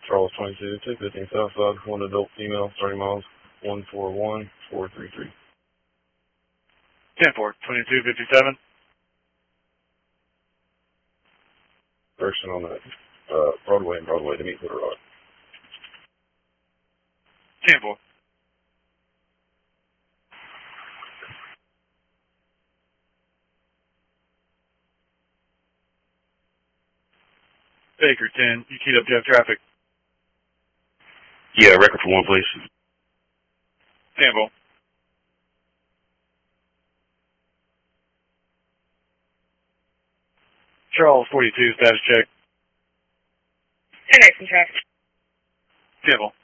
Charles 22, 215 Southside, one adult female, 30 miles, 141433. 10-4, 2257. Person on that Broadway and Broadway to meet Little Rock. 10-4. Baker 10, you keyed up Jeff traffic. Yeah, record for 1, please. 10-4. Charles 42, status check. And nice and traffic. 10-4.